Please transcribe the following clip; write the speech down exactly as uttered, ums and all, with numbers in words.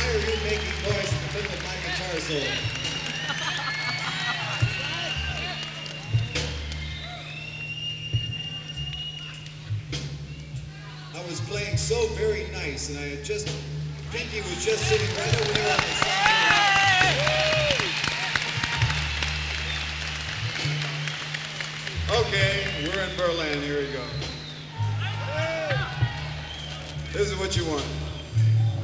hear you making noise in the middle of my guitar solo. I was playing so very nice, and I had just, Pinky was just sitting right over there on the side. Okay, we're in Berlin, here we go. This is what you want.